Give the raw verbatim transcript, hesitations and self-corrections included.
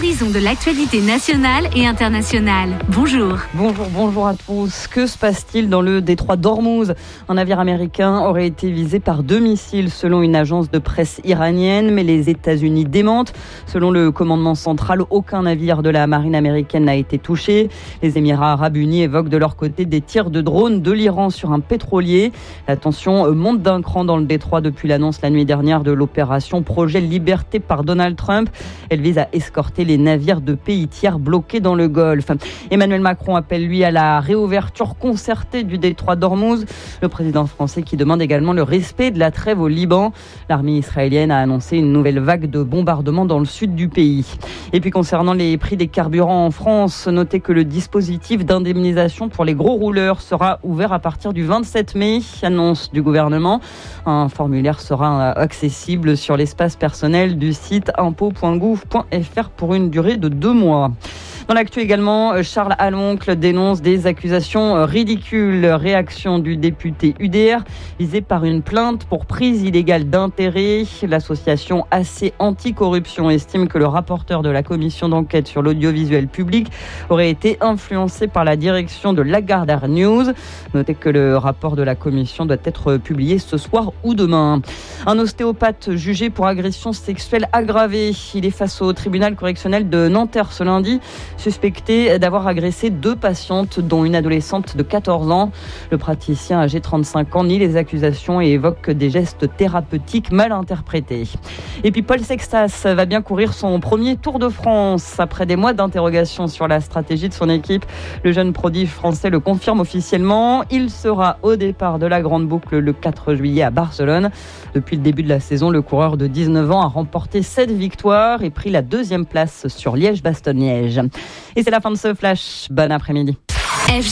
l'horizon de l'actualité nationale et internationale. Bonjour. Bonjour, bonjour à tous. Que se passe-t-il dans le détroit d'Ormuz ? Un navire américain aurait été visé par deux missiles selon une agence de presse iranienne, mais les États-Unis démentent. Selon le commandement central, aucun navire de la marine américaine n'a été touché. Les Émirats arabes unis évoquent de leur côté des tirs de drones de l'Iran sur un pétrolier. La tension monte d'un cran dans le détroit depuis l'annonce la nuit dernière de l'opération Projet Liberté par Donald Trump. Elle vise à escorter les navires de pays tiers bloqués dans le Golfe. Emmanuel Macron appelle lui à la réouverture concertée du détroit d'Ormuz. Le président français qui demande également le respect de la trêve au Liban. L'armée israélienne a annoncé une nouvelle vague de bombardements dans le sud du pays. Et puis concernant les prix des carburants en France, notez que le dispositif d'indemnisation pour les gros rouleurs sera ouvert à partir du vingt-sept mai, annonce du gouvernement. Un formulaire sera accessible sur l'espace personnel du site impôts point gouv point f r pour une durée de deux mois. Dans l'actu également, Charles Aloncle dénonce des accusations ridicules. Réaction du député U D R visé par une plainte pour prise illégale d'intérêt. L'association A C Anticorruption estime que le rapporteur de la commission d'enquête sur l'audiovisuel public aurait été influencé par la direction de Lagardère News. Notez que le rapport de la commission doit être publié ce soir ou demain. Un ostéopathe jugé pour agression sexuelle aggravée. Il est face au tribunal correctionnel de Nanterre ce lundi, suspecté d'avoir agressé deux patientes, dont une adolescente de quatorze ans. Le praticien âgé de trente-cinq ans nie les accusations et évoque des gestes thérapeutiques mal interprétés. Et puis Paul Sextas va bien courir son premier Tour de France. Après des mois d'interrogation sur la stratégie de son équipe, le jeune prodige français le confirme officiellement. Il sera au départ de la Grande Boucle le quatre juillet à Barcelone. Depuis le début de la saison, le coureur de dix-neuf ans a remporté sept victoires et pris la deuxième place sur Liège-Bastogne-Liège. Et c'est la fin de ce flash. Bon après-midi.